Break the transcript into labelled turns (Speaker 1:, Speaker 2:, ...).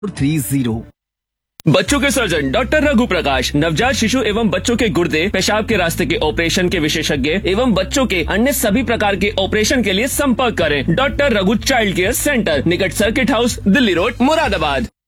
Speaker 1: 30।
Speaker 2: बच्चों के surgeon doctor Raghu प्रकाश, नवजात शिशु एवं बच्चों के गुर्दे पेशाब के रास्ते के ऑपरेशन के विशेषज्ञ एवं बच्चों के अन्य सभी प्रकार के ऑपरेशन के लिए संपर्क करें। Doctor Raghu child care centre, निकट circuit house, Delhi road, Moradabad.